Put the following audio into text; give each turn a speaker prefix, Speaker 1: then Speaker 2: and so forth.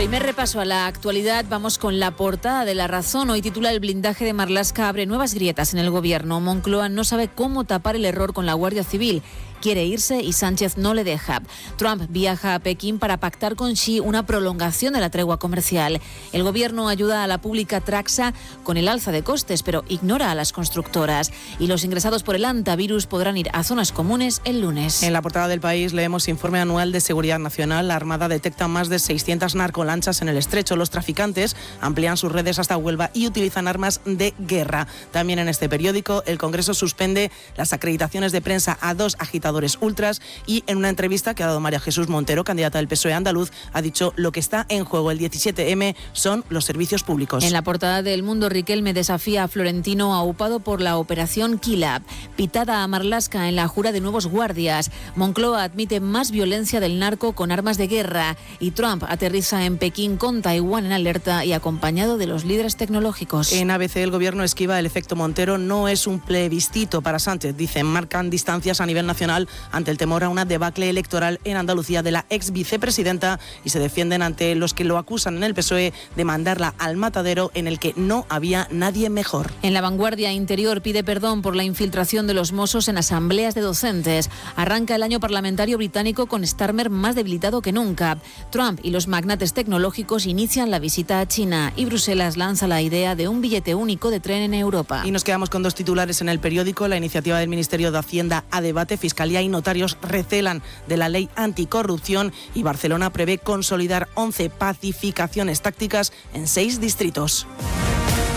Speaker 1: Primer repaso a la actualidad, vamos con la portada de La Razón. Hoy titula: el blindaje de Marlaska abre nuevas grietas en el gobierno. Moncloa no sabe cómo tapar el error con la Guardia Civil. Quiere irse y Sánchez no le deja. Trump viaja a Pekín para pactar con Xi una prolongación de la tregua comercial. El gobierno ayuda a la pública Traxa con el alza de costes, pero ignora a las constructoras. Y los ingresados por el antivirus podrán ir a zonas comunes el lunes.
Speaker 2: En la portada del País leemos informe anual de Seguridad Nacional. La Armada detecta más de 600 narcolanchas en el estrecho. Los traficantes amplían sus redes hasta Huelva y utilizan armas de guerra. También en este periódico, el Congreso suspende las acreditaciones de prensa a 2 agitadores ultras, y en una entrevista que ha dado María Jesús Montero, candidata del PSOE andaluz, ha dicho: lo que está en juego el 17M son los servicios públicos.
Speaker 1: En la portada del Mundo, Riquelme desafía a Florentino aupado por la operación Kilab. Pitada a Marlaska en la jura de nuevos guardias. Moncloa admite más violencia del narco con armas de guerra, y Trump aterriza en Pekín con Taiwán en alerta y acompañado de los líderes tecnológicos.
Speaker 2: En ABC, el gobierno esquiva el efecto Montero. No es un plebiscito para Sánchez, dicen. Marcan distancias a nivel nacional ante el temor a una debacle electoral en Andalucía de la ex vicepresidenta, y se defienden ante los que lo acusan en el PSOE de mandarla al matadero en el que no había nadie mejor.
Speaker 1: En La Vanguardia, Interior pide perdón por la infiltración de los Mossos en asambleas de docentes. Arranca el año parlamentario británico con Starmer más debilitado que nunca. Trump y los magnates tecnológicos inician la visita a China, y Bruselas lanza la idea de un billete único de tren en Europa.
Speaker 2: Y nos quedamos con 2 titulares en el periódico. La iniciativa del Ministerio de Hacienda a debate. Fiscalía y notarios recelan de la ley anticorrupción, y Barcelona prevé consolidar 11 pacificaciones tácticas en 6 distritos.